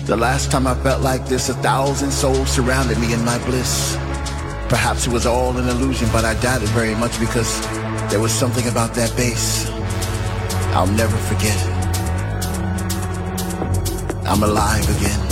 The last time I felt like this, 1,000 souls surrounded me in my bliss. Perhaps it was all an illusion, but I doubt it very much because there was something about that bass I'll never forget. I'm alive again.